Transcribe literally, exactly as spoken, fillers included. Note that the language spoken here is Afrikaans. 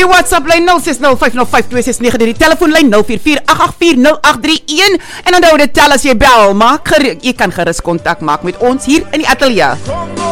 Die WhatsApp lyn nul ses nul vyf nul vyf twee ses nege drie, die telefoonlyn nul vier vier agt agt vier nul agt drie een en onthou dit tel as jy bel, maak gerus, jy kan gerus kontak maak met ons hier in die ateljee.